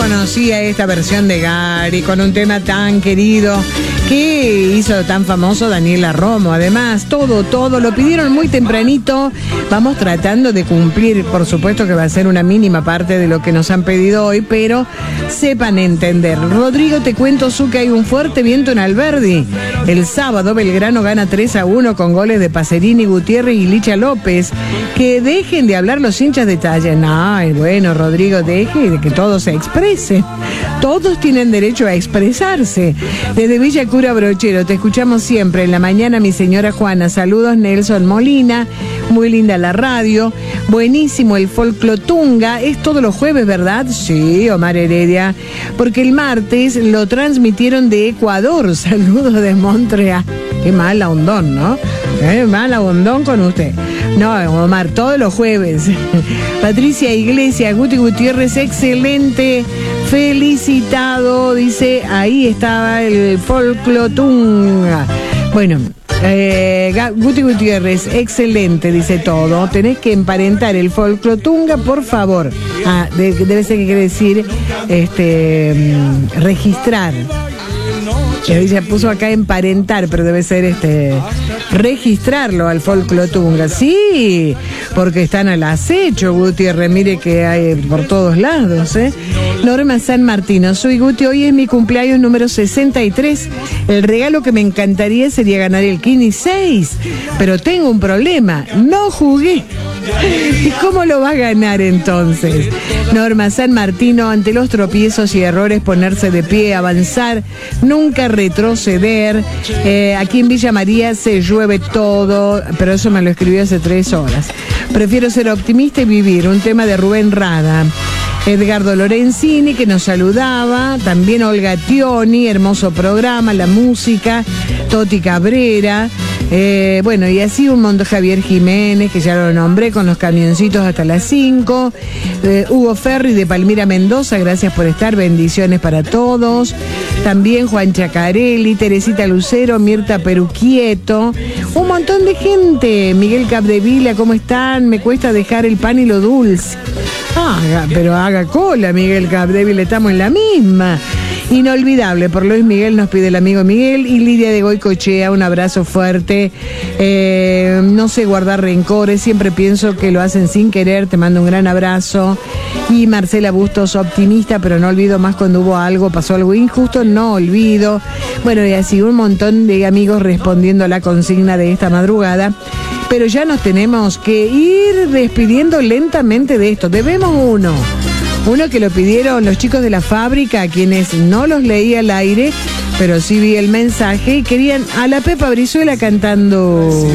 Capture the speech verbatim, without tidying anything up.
conocía esta versión de Gary con un tema tan querido que hizo tan famoso Daniela Romo. Además, todo, todo lo pidieron muy tempranito. Vamos tratando de cumplir, por supuesto que va a ser una mínima parte de lo que nos han pedido hoy, pero sepan entender. Rodrigo, te cuento, Su, que hay un fuerte viento en Alberdi. El sábado Belgrano gana tres a uno con goles de Pacerini, Gutiérrez y Licha López. Que dejen de hablar los hinchas de talla. No, bueno, Rodrigo, deje de que todo se exprese. Todos tienen derecho a expresarse. Desde Villa Cura Brochero, te escuchamos siempre en la mañana, mi señora Juana. Saludos, Nelson Molina. Muy linda la radio. Buenísimo el Folclotunga. Es todos los jueves, ¿verdad? Sí, Omar Heredia. Porque el martes lo transmitieron de Ecuador. Saludos de Montreal. Qué mala hondón, ¿no? Qué mala hondón con usted. No, Omar, todos los jueves. Patricia Iglesias, Guti Gutiérrez, excelente. Felicitado, dice, ahí estaba el Folclotunga. Bueno, eh, Guti Gutiérrez, excelente, dice todo. Tenés que emparentar el Folclotunga, por favor. Ah, de, debe ser que quiere decir este registrar. Ella puso acá emparentar, pero debe ser este registrarlo al Folclotunga. Sí, porque están al acecho, Gutiérrez. Mire que hay por todos lados, ¿eh? Norma San Martino, soy Guti, hoy es mi cumpleaños número sesenta y tres. El regalo que me encantaría sería ganar el Kini seis, pero tengo un problema, no jugué. ¿Y cómo lo va a ganar entonces? Norma San Martino, ante los tropiezos y errores, ponerse de pie, avanzar, nunca retroceder. Eh, aquí en Villa María se llueve todo, pero eso me lo escribió hace tres horas. Prefiero ser optimista y vivir. Un tema de Rubén Rada. Edgardo Lorenzini, que nos saludaba, también Olga Tioni, hermoso programa, la música, Toti Cabrera, eh, bueno, y así un montón, Javier Jiménez, que ya lo nombré, con los camioncitos hasta las cinco, eh, Hugo Ferri de Palmira Mendoza, gracias por estar, bendiciones para todos, también Juan Chacarelli, Teresita Lucero, Mirta Peruquieto, un montón de gente, Miguel Capdevila, ¿cómo están? Me cuesta dejar el pan y lo dulce. Haga, pero haga cola, Miguel Capdevila, estamos en la misma. Inolvidable, por Luis Miguel nos pide el amigo Miguel. Y Lidia de Goicochea, un abrazo fuerte. Eh, no sé guardar rencores, siempre pienso que lo hacen sin querer, te mando un gran abrazo. Y Marcela Bustos, optimista, pero no olvido más cuando hubo algo, pasó algo injusto, no olvido. Bueno, y así un montón de amigos respondiendo a la consigna de esta madrugada. Pero ya nos tenemos que ir despidiendo lentamente de esto. Debemos uno. Uno que lo pidieron los chicos de la fábrica, a quienes no los leí al aire, pero sí vi el mensaje y querían a la Pepa Brizuela cantando